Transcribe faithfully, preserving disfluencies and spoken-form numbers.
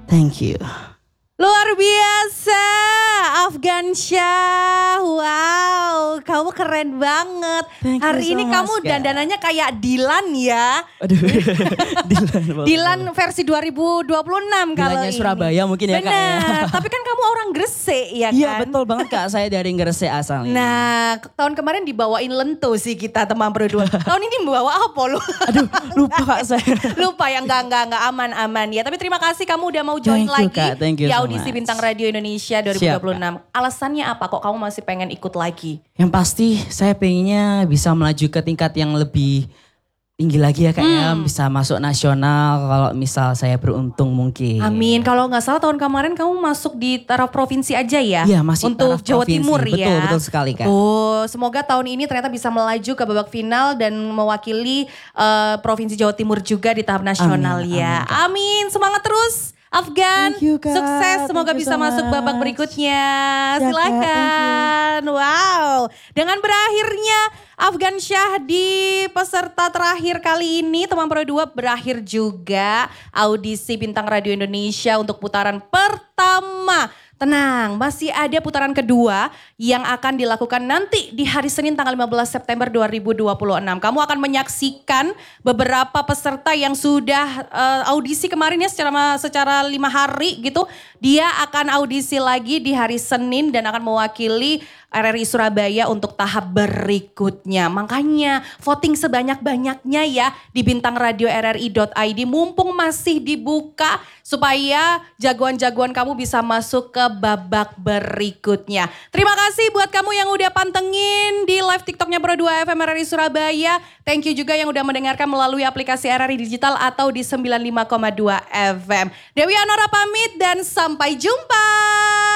Thank you. Luar biasa, Afgan Syah. Wow, kamu keren banget. Thank you Hari so ini much, kamu Kak. dandanannya kayak Dilan ya. Aduh, Dilan. Dilan versi dua ribu dua puluh enam kalau Dilannya ini. Surabaya mungkin ya, Kak, ya. Benar, tapi kan kamu orang Gresik ya kan? Iya betul banget Kak, saya dari Gresik asalnya. Nah, ke- tahun kemarin dibawain lento sih kita teman berdua. Tahun ini membawa apa lu? Aduh, lupa Kak saya. Lupa ya, enggak, enggak, enggak aman-aman ya. Tapi terima kasih kamu udah mau join Thank you, lagi Kak. Thank you di so audisi much. Bintang Radio Indonesia dua ribu dua puluh enam. Alasannya apa kok kamu masih pengen ikut lagi? Yang pasti saya pengennya bisa melaju ke tingkat yang lebih tinggi lagi ya Kak ya. Hmm. Bisa masuk nasional kalau misal saya beruntung mungkin. Amin. Kalau nggak salah tahun kemarin kamu masuk di taraf provinsi aja ya? Iya masih untuk taraf Jawa provinsi. Timur Betul, ya. betul sekali Kak. Tuh, semoga tahun ini ternyata bisa melaju ke babak final dan mewakili eh, provinsi Jawa Timur juga di tahap nasional Amin, ya. amin, Kak. Amin. Semangat terus Afgan. Thank you, Kak. Sukses, semoga Thank you bisa so masuk babak much. berikutnya. Siap, Kak. Silakan. Wow. Dengan berakhirnya Afgan Syah di peserta terakhir kali ini, teman Pro dua berakhir juga audisi Bintang Radio Indonesia untuk putaran pertama. Tenang, masih ada putaran kedua yang akan dilakukan nanti di hari Senin tanggal lima belas September dua ribu dua puluh enam. Kamu akan menyaksikan beberapa peserta yang sudah eh, audisi kemarin ya secara secara lima hari gitu. Dia akan audisi lagi di hari Senin dan akan mewakili R R I Surabaya untuk tahap berikutnya. Makanya voting sebanyak-banyaknya ya di bintang radio r r i dot i d mumpung masih dibuka supaya jagoan-jagoan kamu bisa masuk ke babak berikutnya. Terima kasih buat kamu yang udah pantengin di live TikToknya Pro dua F M R R I Surabaya. Thank you juga yang udah mendengarkan melalui aplikasi R R I Digital atau di sembilan puluh lima koma dua F M. Dewi Anora pamit dan sampai jumpa.